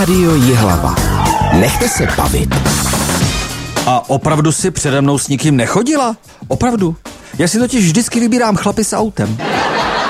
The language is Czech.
Rádio Jihlava. Nechte se bavit. A opravdu si přede mnou s nikým nechodila? Opravdu. Já si totiž vždycky vybírám chlapy s autem.